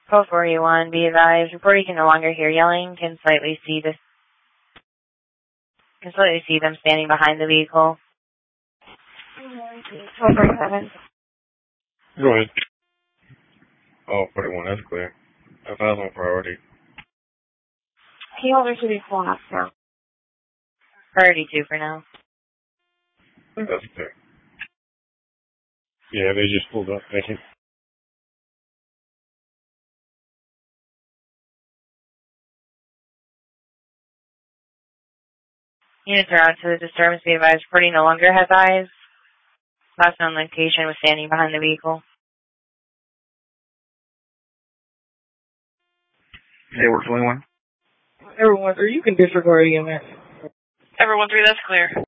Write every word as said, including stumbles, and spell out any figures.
Call four eight one, be advised, reporter can no longer hear yelling, can slightly see this, can slightly see them standing behind the vehicle. Call four eight seven. Go ahead. Oh, forty-one, that's clear. I found on priority. Can you hold her to be full house now? Priority two for now. That's clear. Yeah, they just pulled up. Thank you. Units are out to the disturbance, be advised, reporting no longer has eyes. Last known location was standing behind the vehicle. Edward twenty-one. Everyone, or you can disregard E M S. Everyone three, that's clear.